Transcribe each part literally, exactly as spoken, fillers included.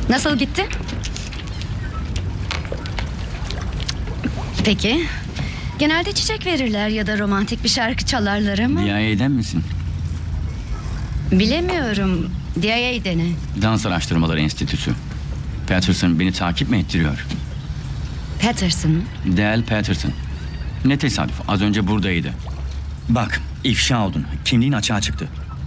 Nasıl gitti? Peki. Genelde çiçek verirler ya da romantik bir şarkı çalarlar ama... D I A'den misin? Bilemiyorum. D I A dene. Dans Araştırmaları Enstitüsü. Patterson beni takip mi ettiriyor? Patterson mı? Dale Patterson. Ne tesadüf, az önce buradaydı. Bak, ifşa oldun. Kimliğin açığa çıktı.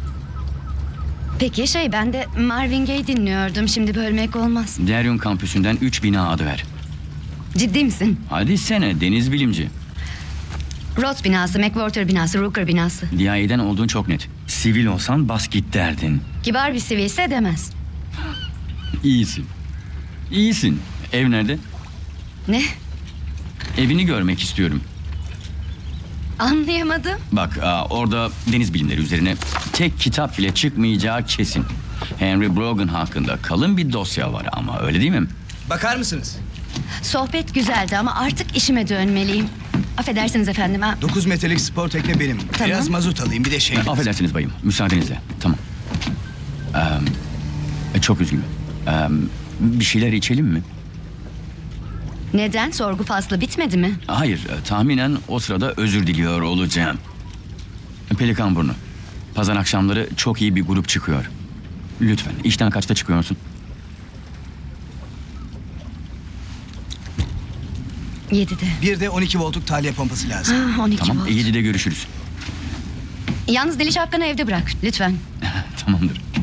Peki şey, ben de Marvin Gaye dinliyordum. Şimdi bölmek olmaz. Darion kampüsünden üç bina adı ver. Ciddi misin? Hadi sene, deniz bilimci. Roth binası, McWhorter binası, Rooker binası. D I A'den olduğun çok net. Sivil olsan bas git derdin. Kibar bir sivilse demez. İyisin. İyisin. Ev nerede? Ne? Evini görmek istiyorum. Anlayamadım. Bak, aa, orada deniz bilimleri üzerine tek kitap bile çıkmayacağı kesin. Henry Brogan hakkında kalın bir dosya var ama, öyle değil mi? Bakar mısınız? Sohbet güzeldi ama artık işime dönmeliyim. Affedersiniz efendim. Ha. Dokuz metrelik spor tekne benim. Tamam. Biraz mazot alayım, bir de şey... Affedersiniz bayım, müsaadenizle. Tamam. Ee, çok üzgünüm. Ee, bir şeyler içelim mi? Neden? Sorgu faslı bitmedi mi? Hayır, e, tahminen o sırada özür diliyor olacağım. Pelikanburnu. Pazar akşamları çok iyi bir grup çıkıyor. Lütfen, işten kaçta çıkıyorsun? Yedide. Bir de on iki voltluk tahliye pompası lazım. Ah, on iki Tamam, volt. yedide görüşürüz. Yalnız dili şapkanı evde bırak lütfen. Tamamdır.